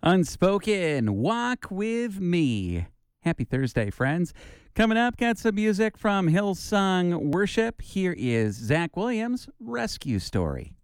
Unspoken, Walk With Me. Happy Thursday, friends. Coming up, got some music from Hillsong Worship. Here is Zach Williams' Rescue Story.